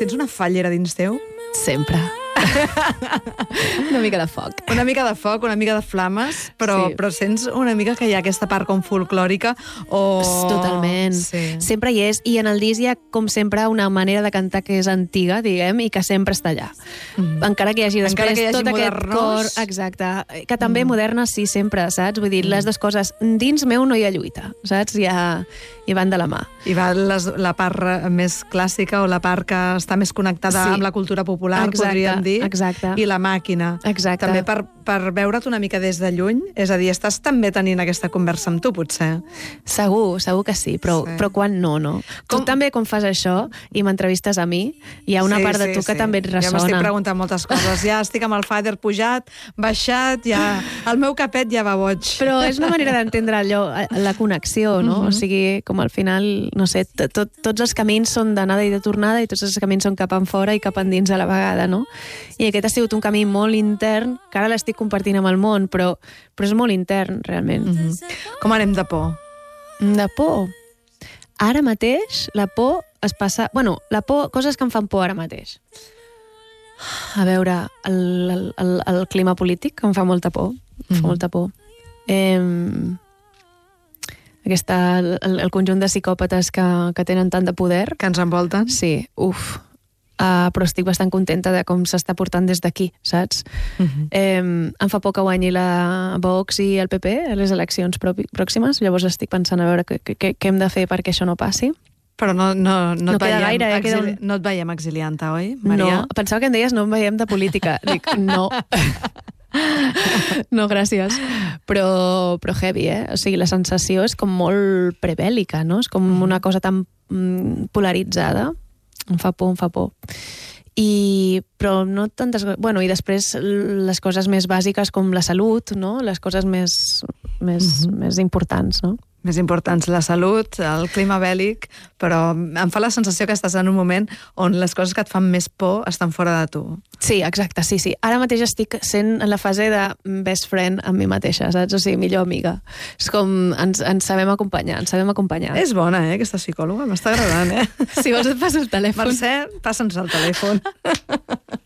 tens una fallera dins teu? Sempre. Una mica de foc. Una mica de foc, una mica de flames, però sents una mica que hi ha aquesta part com folclòrica o... Totalment. Sí. Sempre hi és. I en el disc hi ha, com sempre, una manera de cantar que és antiga, diguem, i que sempre està allà. Encara que hi hagi després tot aquest cor... Exacte. Que també moderna, sí, sempre, saps? Vull dir, les dues coses. Dins meu no hi ha lluita, saps? I van de la mà. I va la part més clàssica o la part que està més connectada amb la cultura popular, podríem dir. Exacte. I la màquina. Exacte. També per veure't una mica des de lluny, és a dir, estàs també tenint aquesta conversa amb tu, potser. Segur que sí, però quan no. Tu també, quan fas això i m'entrevistes a mi, hi ha una part de tu que també et ressona. Ja m'estic preguntant moltes coses. Ja estic amb el fader pujat, baixat, ja... El meu capet ja va boig. Però és una manera d'entendre allò, la connexió, no? O sigui, com al final, no sé, tots els camins són d'anada i de tornada i tots els camins són cap enfora i cap endins a la vegada, no? I aquest ha sigut un camí molt intern, que ara l'estic compartint amb el món, però és molt intern, realment. Com anem de por? De por? Ara mateix, la por es passa... Bueno, la por, coses que em fan por ara mateix. A veure, el clima polític em fa molta por. Em fa molta por. El conjunt de psicòpates que tenen tant de poder. Que ens envolten. Sí, però estic bastant contenta de com s'està portant des d'aquí, saps? Em fa por que guanyi la Vox i el PP a les eleccions pròximes, llavors estic pensant a veure què hem de fer perquè això no passi. Però no et queda veiem, gaire, no et veiem exiliant-te, oi, Maria? No, pensava que em deies no em veiem de política. Dic, no. No, gràcies. Però heavy, O sigui, la sensació és com molt prebèl·lica, no? És com una cosa tan polaritzada. Em fa por. Però no tantes... Bueno, i després les coses més bàsiques com la salut, no? Les coses més importants, no? Més importants, la salut, el clima bèl·lic, però em fa la sensació que estàs en un moment on les coses que et fan més por estan fora de tu. Sí, exacte, sí. Ara mateix estic sent en la fase de best friend amb mi mateixa, saps? O sigui, millor amiga. És com ens sabem acompanyar, És bona, aquesta psicòloga, m'està agradant, Si vols et passo el telèfon. Mercè, passa'ns el telèfon.